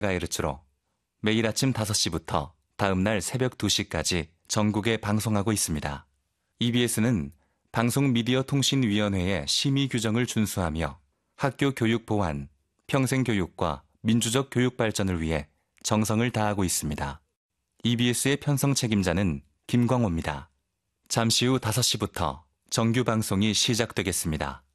가헤르츠로 매일 아침 5시부터 다음날 새벽 2시까지 전국에 방송하고 있습니다. EBS는 방송미디어통신위원회의 심의 규정을 준수하며 학교 교육 보완, 평생교육과 민주적 교육 발전을 위해 정성을 다하고 있습니다. EBS의 편성 책임자는 김광호입니다. 잠시 후 5시부터 정규 방송이 시작되겠습니다.